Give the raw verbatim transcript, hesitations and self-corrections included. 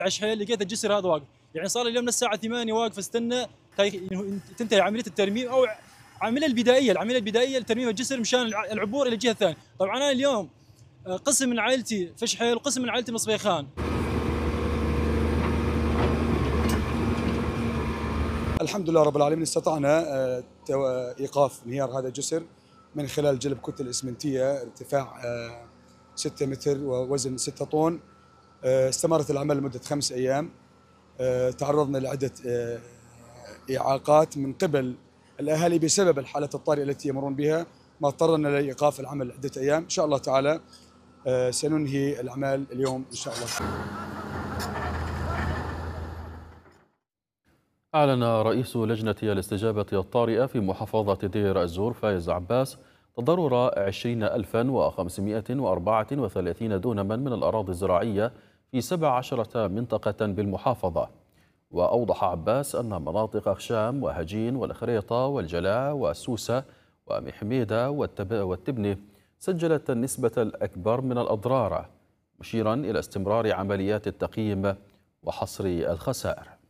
عشحيل لقيت الجسر هذا واقف، يعني صار لي اليوم من الساعه ثمانية واقف استنى تنتهي عمليه الترميم او العمليه البدائيه، العمليه البدائيه لترميم الجسر مشان العبور الى الجهه الثانيه. طبعا انا اليوم قسم من عائلتي في شحيل وقسم من عائلتي من صفيخان. الحمد لله رب العالمين استطعنا ايقاف انهيار هذا الجسر من خلال جلب كتل اسمنتيه ارتفاع ستة متر ووزن ستة طن. استمرت العمل لمده خمس ايام. تعرضنا لعده اعاقات من قبل الاهالي بسبب الحالات الطارئه التي يمرون بها، ما اضطرنا لايقاف العمل عده ايام. ان شاء الله تعالى سننهي الاعمال اليوم ان شاء الله. أعلن رئيس لجنة الاستجابة الطارئة في محافظة دير الزور فايز عباس تضرر عشرين ألفا وخمسمائة وأربعة وثلاثين دونما من الأراضي الزراعية في سبع عشرة منطقة بالمحافظة. وأوضح عباس أن مناطق أخشام وهجين والخريطة والجلاء والسوسة ومحميدة والتبنة سجلت النسبة الأكبر من الأضرار، مشيرا إلى استمرار عمليات التقييم وحصر الخسائر.